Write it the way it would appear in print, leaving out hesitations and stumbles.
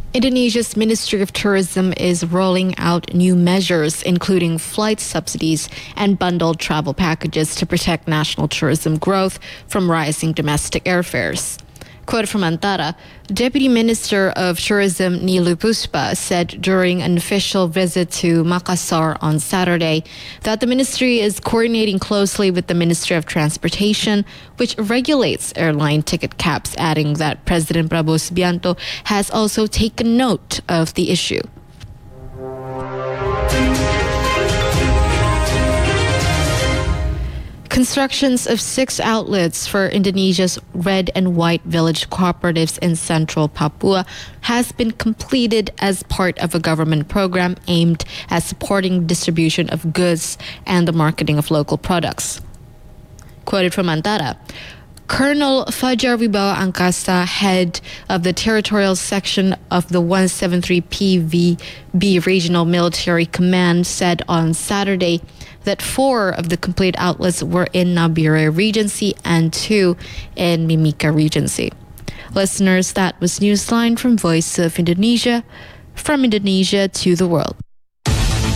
Indonesia's Ministry of Tourism is rolling out new measures, including flight subsidies and bundled travel packages to protect national tourism growth from rising domestic airfares. Quoted from Antara, Deputy Minister of Tourism Nilu Puspa said during an official visit to Makassar on Saturday that the ministry is coordinating closely with the Ministry of Transportation, which regulates airline ticket caps, adding that President Prabowo Subianto has also taken note of the issue. Constructions of 6 outlets for Indonesia's red and white village cooperatives in central Papua has been completed as part of a government program aimed at supporting distribution of goods and the marketing of local products. Quoted from Antara, Colonel Fajar Wibawa Angkasa, head of the territorial section of the 173 PVB Regional Military Command, said on Saturday that 4 of the complete outlets were in Nabire Regency and 2 in Mimika Regency. Listeners, that was Newsline from Voice of Indonesia, from Indonesia to the world.